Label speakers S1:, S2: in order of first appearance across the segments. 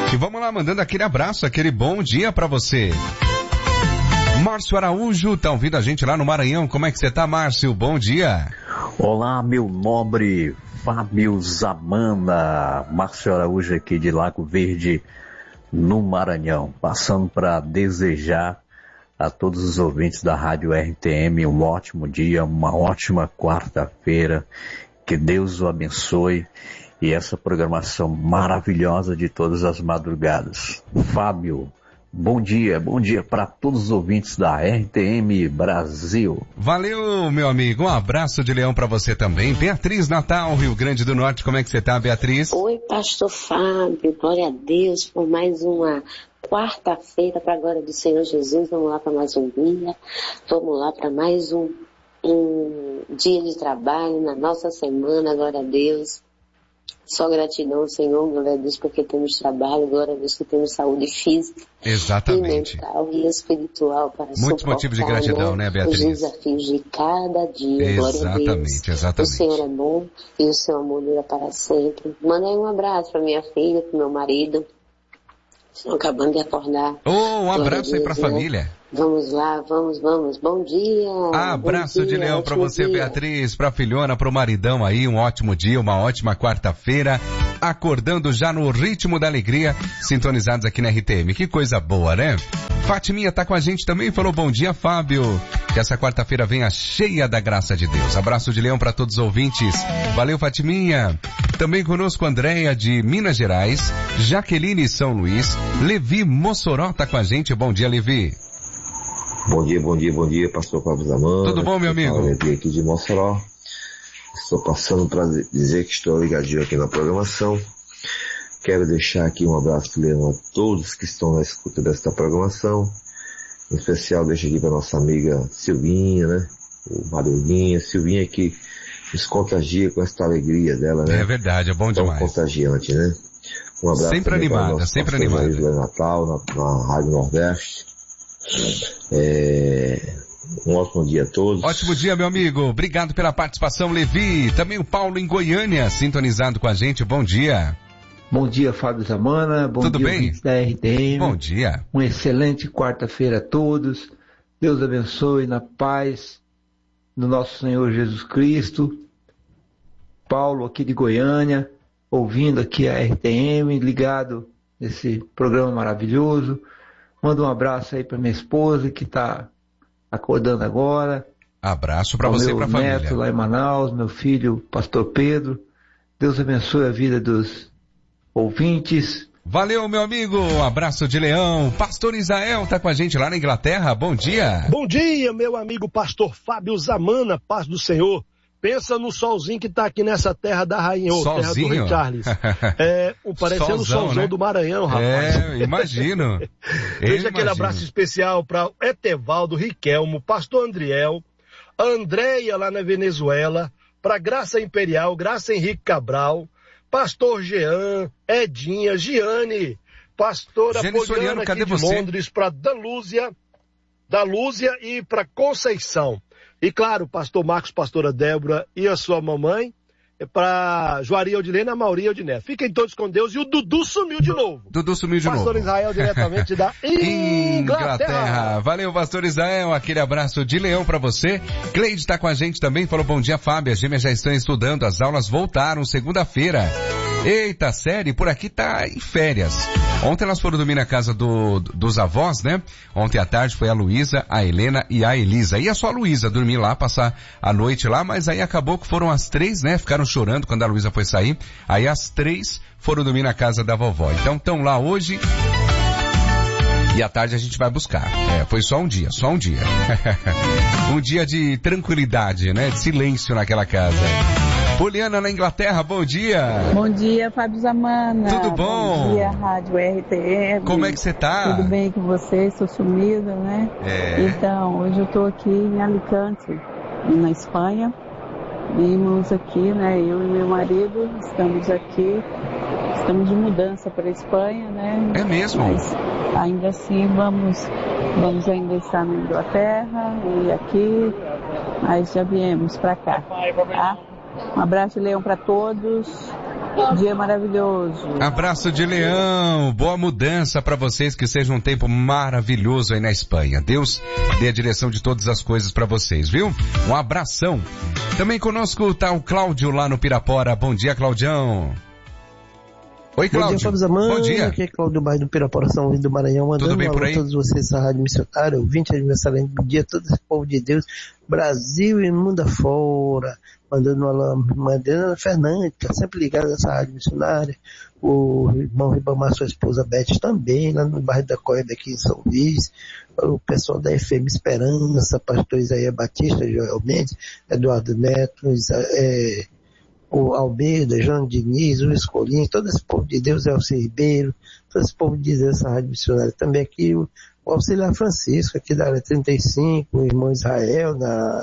S1: E vamos lá, mandando aquele abraço, aquele bom dia pra você. Márcio Araújo, tá ouvindo a gente lá no Maranhão. Como é que você tá, Márcio? Bom dia.
S2: Olá, meu nobre Fábio Zamana. Márcio Araújo aqui de Lago Verde, no Maranhão. Passando para desejar a todos os ouvintes da Rádio RTM um ótimo dia, uma ótima quarta-feira. Que Deus o abençoe e essa programação maravilhosa de todas as madrugadas. Fábio, bom dia para todos os ouvintes da RTM Brasil.
S1: Valeu, meu amigo, um abraço de leão para você também. Beatriz Natal, Rio Grande do Norte, como é que você tá, Beatriz?
S3: Oi, pastor Fábio, glória a Deus por mais uma quarta-feira para a glória do Senhor Jesus. Vamos lá para mais um dia, vamos lá para mais um dia de trabalho na nossa semana, glória a Deus. Só gratidão, Senhor, glória a Deus, porque temos trabalho, glória a Deus que temos saúde física,
S1: exatamente,
S3: e mental e espiritual para
S1: muitos motivos de gratidão, né, Beatriz?
S3: Os desafios de cada dia, glória a Deus.
S1: Exatamente.
S3: O Senhor é bom e o seu amor dura para sempre. Manda aí um abraço para minha filha, para meu marido. Estão acabando de acordar.
S1: Um abraço aí para a família.
S3: Vamos lá, vamos. Bom dia.
S1: Abraço de leão para você, dia. Beatriz, pra filhona, pro maridão aí, um ótimo dia, uma ótima quarta-feira, acordando já no ritmo da alegria, sintonizados aqui na RTM. Que coisa boa, né? Fatiminha tá com a gente também, falou bom dia, Fábio. Que essa quarta-feira venha cheia da graça de Deus. Abraço de leão para todos os ouvintes. Valeu, Fatiminha. Também conosco Andréia de Minas Gerais, Jaqueline São Luís, Levi Mossoró tá com a gente. Bom dia, Levi.
S4: Bom dia, pastor Fábio Zamana.
S1: Tudo bom, meu amigo?
S4: Levi aqui de Mossoró. Estou passando para dizer que estou ligadinho aqui na programação. Quero deixar aqui um abraço a todos que estão na escuta desta programação. Em especial, deixo aqui para nossa amiga Silvinha, né? O Madruguinha. Silvinha que nos contagia com essa alegria dela, né?
S1: É verdade, é bom demais.
S4: Tão contagiante, né? Um abraço
S1: sempre animada, sempre animada.
S4: Natal, na Rádio Nordeste. Um ótimo dia a todos.
S1: Ótimo dia, meu amigo. Obrigado pela participação, Levi. Também o Paulo em Goiânia, sintonizado com a gente. Bom dia.
S5: Bom dia, Fábio Zamana. Bom
S1: Tudo
S5: dia,
S1: bem?
S5: ouvintes da RTM.
S1: Bom dia.
S5: Uma excelente quarta-feira a todos. Deus abençoe na paz do nosso Senhor Jesus Cristo. Paulo aqui de Goiânia, ouvindo aqui a RTM, ligado nesse programa maravilhoso. Manda um abraço aí para minha esposa que está acordando agora.
S1: Abraço para você e para a família.
S5: Meu neto lá em Manaus, meu filho, pastor Pedro. Deus abençoe a vida dos ouvintes.
S1: Valeu, meu amigo. Um abraço de leão. Pastor Israel tá com a gente lá na Inglaterra. Bom dia.
S6: Bom dia, meu amigo pastor Fábio Zamana. Paz do Senhor. Pensa no solzinho que tá aqui nessa terra da rainha, terra do Rei Charles. Parecendo o solzão, né? Do Maranhão, rapaz.
S1: Imagino.
S6: Deixa aquele abraço especial para Etevaldo, Riquelmo, pastor Andriel, Andréia lá na Venezuela, para Graça Imperial, Graça Henrique Cabral, pastor Jean, Edinha, Giane, pastora Poliana aqui de Londres, para Dalúzia e para Conceição. E claro, pastor Marcos, pastora Débora e a sua mamãe, para Juari Odilene e a Mauri Odiné. Fiquem todos com Deus. E o Dudu sumiu de novo. Pastor Israel, diretamente da Inglaterra.
S1: Valeu, pastor Israel. Aquele abraço de leão para você. Cleide está com a gente também. Falou bom dia, Fábio. As gêmeas já estão estudando. As aulas voltaram segunda-feira. Eita, série, por aqui tá em férias. Ontem elas foram dormir na casa dos avós, né? Ontem à tarde foi a Luísa, a Helena e a Elisa. Ia só a Luísa dormir lá, passar a noite lá, mas aí acabou que foram as 3, né? Ficaram chorando quando a Luísa foi sair. Aí as 3 foram dormir na casa da vovó. Então estão lá hoje e à tarde a gente vai buscar. Foi só um dia. Um dia de tranquilidade, né? De silêncio naquela casa. Poliana na Inglaterra, bom dia.
S7: Bom dia, Fábio Zamana.
S1: Tudo bom?
S7: Bom dia, Rádio RTM.
S1: Como é que você tá?
S7: Tudo bem com você? Estou sumida, né? Então, hoje eu estou aqui em Alicante, na Espanha. Vimos aqui, né? Eu e meu marido estamos aqui. Estamos de mudança para a Espanha, né?
S1: É mesmo?
S7: Mas ainda assim vamos ainda estar na Inglaterra e aqui, mas já viemos para cá, tá? Um abraço de leão para todos Dia maravilhoso.
S1: Abraço de Leão, boa mudança para vocês, que seja um tempo maravilhoso aí na Espanha. Deus dê a direção de todas as coisas para vocês, viu? Um abração. Também conosco tá o Cláudio lá no Pirapora. Bom dia, Claudião. Oi, Cláudio.
S8: Bom dia, Fábio Zamana.
S1: Bom dia.
S8: Aqui é Cláudio do bairro do Pirapora, São Luís do Maranhão. Mandando
S1: tudo bem por aí?
S8: A todos vocês da Rádio Missionária, ouvinte aniversário do dia, todo esse povo de Deus, Brasil e mundo afora. Mandando uma Mariana Fernandes, tá sempre ligada nessa Rádio Missionária. O irmão Ribamar, sua esposa Beth também, lá no bairro da Coiba aqui em São Luís. O pessoal da FM Esperança, pastor Isaías Batista, Joel Mendes, Eduardo Neto, o Almeida, João Diniz, o Escolinho, todo esse povo de Deus, Elcio Ribeiro, todo esse povo de Deus, essa Rádio Missionária. Também aqui o Auxiliar Francisco, aqui da área 35, o irmão Israel,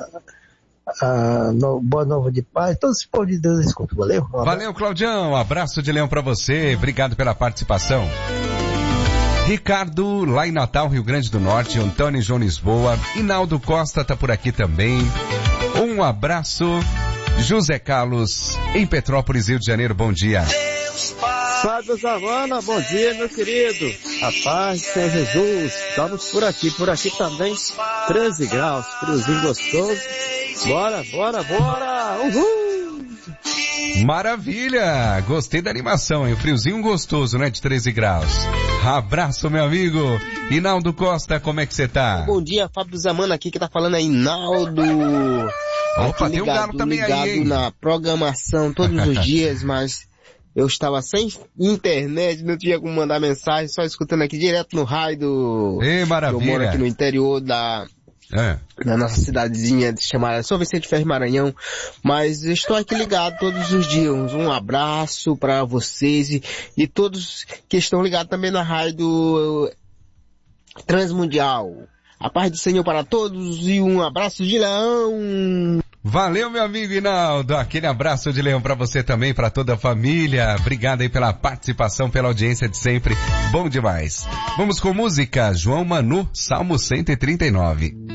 S8: Boa Nova de Paz, todo esse povo de Deus escuta. Valeu?
S1: Valeu, Claudião. Abraço de Leão pra você. Obrigado pela participação. Ricardo, lá em Natal, Rio Grande do Norte, Antônio João Lisboa, Inaldo Costa tá por aqui também. Um abraço. José Carlos, em Petrópolis, Rio de Janeiro, bom dia.
S9: Fábio Zamana, bom dia, meu querido. A paz do Senhor Jesus. Estamos por aqui também. 13 graus, friozinho gostoso. Bora. Uhul!
S1: Maravilha! Gostei da animação, hein? Friozinho gostoso, né? De 13 graus. Abraço, meu amigo. Inaldo Costa, como é que você tá?
S9: Bom dia, Fábio Zamana aqui, que tá falando aí, Inaldo.
S1: Opa, tem um galo também aí, hein?
S9: Na programação todos os dias, mas eu estava sem internet, não tinha como mandar mensagem, só escutando aqui direto no raio
S1: Ei, maravilha.
S9: Eu moro aqui no interior da nossa cidadezinha chamada São Vicente Ferro Maranhão, mas estou aqui ligado todos os dias. Um abraço para vocês e todos que estão ligados também na rádio Transmundial. A paz do Senhor para todos e um abraço de Leão.
S1: Valeu, meu amigo Inaldo. Aquele abraço de Leão para você também, para toda a família. Obrigado aí pela participação, pela audiência de sempre. Bom demais. Vamos com música. João Manu, Salmo 139.